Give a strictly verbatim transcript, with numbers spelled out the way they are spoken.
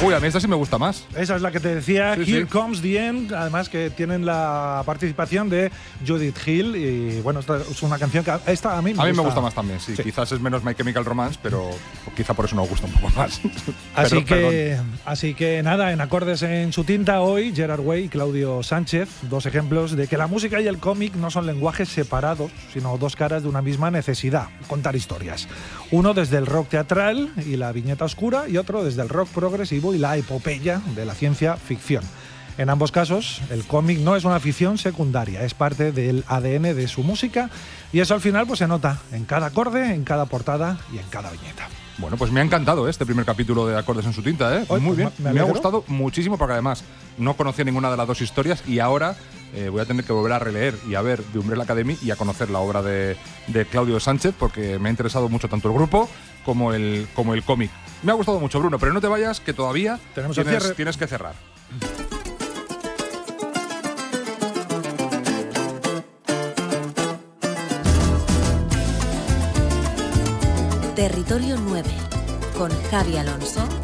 Uy, a mí esta sí me gusta más. Esa es la que te decía, Sí, Here sí. Comes the End, además que tienen la participación de Judith Hill y bueno, esta es una canción que esta a mí me A mí gusta. me gusta más también, sí. Sí. Quizás es menos My Chemical Romance, pero quizá por eso nos gusta un poco más. Así Pero, que, así que nada, en acordes en su tinta hoy, Gerard Way y Claudio Sánchez, dos ejemplos de que la música y el cómic no son lenguajes separados, sino dos caras de una misma necesidad, contar historias. Uno desde el rock teatral y la viñeta oscura y otro desde el rock progresivo y la epopeya de la ciencia ficción. En ambos casos, el cómic no es una ficción secundaria, es parte del A D N de su música y eso al final pues se nota en cada acorde, en cada portada y en cada viñeta. Bueno, pues me ha encantado este primer capítulo de Acordes en su tinta, ¿eh? Oye, Muy pues bien, me me, ha alegro. gustado muchísimo porque además no conocía ninguna de las dos historias y ahora eh, voy a tener que volver a releer y a ver The Umbrella Academy y a conocer la obra de, de Claudio Sánchez porque me ha interesado mucho tanto el grupo como el, como el cómic. Me ha gustado mucho, Bruno, pero no te vayas que todavía Tenemos el tienes, cierre. tienes que cerrar. Territorio nueve, con Javi Alonso